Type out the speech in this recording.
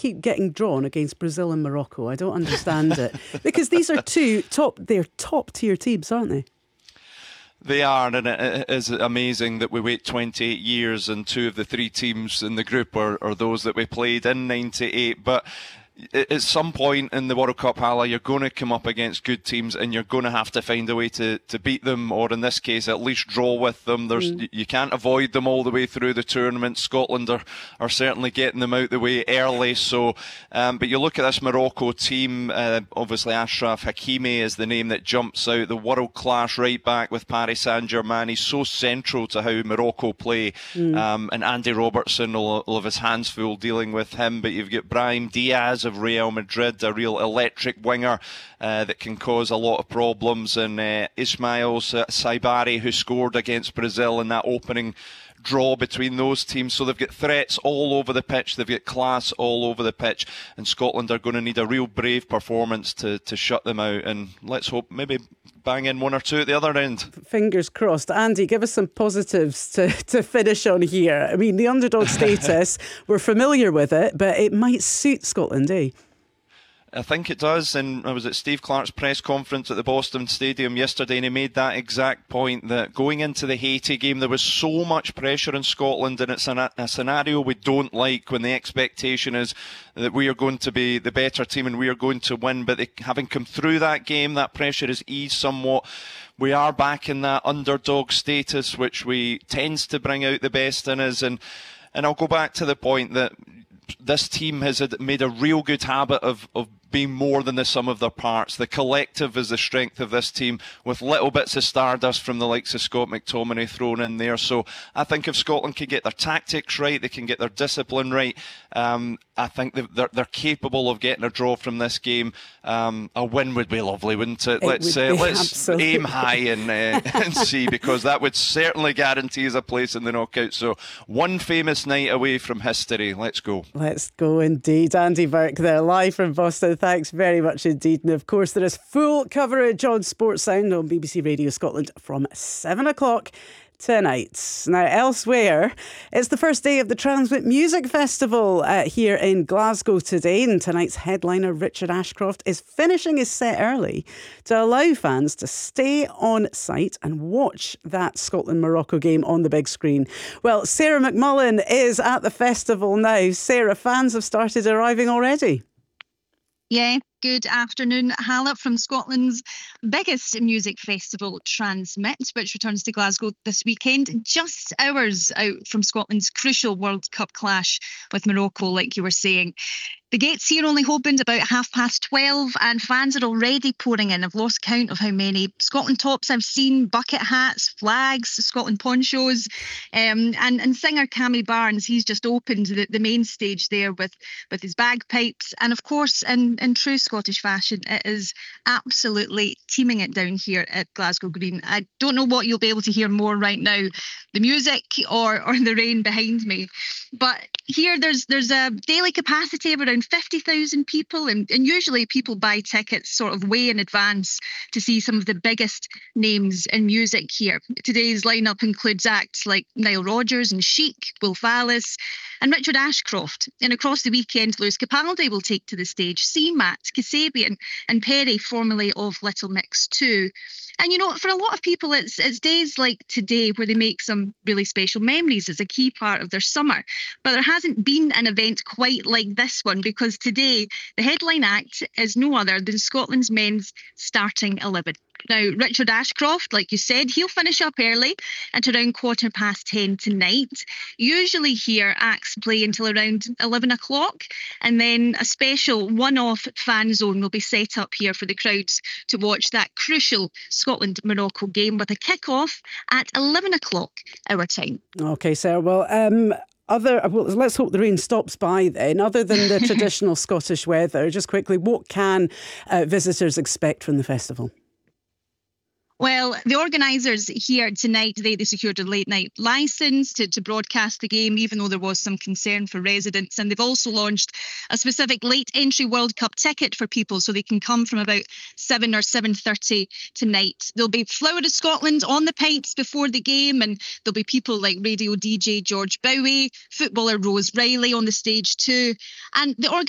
keep getting drawn against Brazil and Morocco? I don't understand it. Because these are they're top-tier teams, aren't they? They are, and it is amazing that we wait 28 years and two of the three teams in the group are those that we played in 98. But at some point in the World Cup, Hala, you're going to come up against good teams and you're going to have to find a way to beat them, or in this case, at least draw with them. You can't avoid them all the way through the tournament. Scotland are certainly getting them out the way early. So, but you look at this Morocco team, obviously Achraf Hakimi is the name that jumps out, the world-class right back with Paris Saint-Germain. He's so central to how Morocco play. And Andy Robertson will have his hands full dealing with him. But you've got Brahim Diaz of Real Madrid, a real electric winger that can cause a lot of problems, and Ismail Saibari, who scored against Brazil in that opening draw between those teams. So they've got threats all over the pitch, they've got class all over the pitch, and Scotland are going to need a real brave performance to shut them out, and let's hope maybe bang in one or two at the other end. Fingers crossed. Andy, give us some positives to finish on here. I mean, the underdog status, we're familiar with it, but it might suit Scotland, eh? I think it does, and I was at Steve Clarke's press conference at the Boston Stadium yesterday, and he made that exact point, that going into the Haiti game there was so much pressure in Scotland, and it's a scenario we don't like, when the expectation is that we are going to be the better team and we are going to win. But having come through that game, that pressure has eased somewhat. We are back in that underdog status, which tends to bring out the best in us, and I'll go back to the point that this team has made a real good habit of being more than the sum of their parts. The collective is the strength of this team, with little bits of stardust from the likes of Scott McTominay thrown in there. So I think if Scotland can get their tactics right, they can get their discipline right, I think they're capable of getting a draw from this game. A win would be lovely, wouldn't it? Let's aim high and see, because that would certainly guarantee us a place in the knockout. So one famous night away from history. Let's go. Let's go indeed. Andy Burke there, live from Boston. Thanks very much indeed. And of course, there is full coverage on Sports Sound on BBC Radio Scotland from 7 o'clock tonight. Now, elsewhere, it's the first day of the Transmit Music Festival here in Glasgow today, and tonight's headliner Richard Ashcroft is finishing his set early to allow fans to stay on site and watch that Scotland-Morocco game on the big screen. Well, Sarah McMullen is at the festival now. Sarah, fans have started arriving already. Yeah, good afternoon. Hala, from Scotland's biggest music festival, Transmit, which returns to Glasgow this weekend, just hours out from Scotland's crucial World Cup clash with Morocco, like you were saying. The gates here only opened about 12:30, and fans are already pouring in. I've lost count of how many. Scotland tops I've seen, bucket hats, flags, Scotland ponchos, and singer Cammy Barnes, he's just opened the main stage there with his bagpipes. And of course, in true Scottish fashion, it is absolutely teeming it down here at Glasgow Green. I don't know what you'll be able to hear more right now, the music or the rain behind me. But here there's a daily capacity of around 50,000 people, and usually people buy tickets sort of way in advance to see some of the biggest names in music here. Today's lineup includes acts like Nile Rodgers and Chic, Wolf Alice and Richard Ashcroft. And across the weekend, Lewis Capaldi will take to the stage, C-Mat, Kasabian and Perry, formerly of Little Mix 2. And, you know, for a lot of people, it's days like today where they make some really special memories as a key part of their summer. But there hasn't been an event quite like this one, because today the headline act is no other than Scotland's men's starting 11. Now, Richard Ashcroft, like you said, he'll finish up early at around 10:15 tonight. Usually here, acts play until around 11 o'clock, and then a special one-off fan zone will be set up here for the crowds to watch that crucial Scotland-Morocco game, with a kick-off at 11 o'clock our time. OK, Sarah, well, let's hope the rain stops by then. Other than the traditional Scottish weather, just quickly, what can visitors expect from the festival? Well, the organisers here tonight, they secured a late night licence to broadcast the game, even though there was some concern for residents. And they've also launched a specific late entry World Cup ticket for people, so they can come from about 7 or 7:30 tonight. There'll be Flower of Scotland on the pipes before the game, and there'll be people like radio DJ George Bowie, footballer Rose Riley on the stage too. And the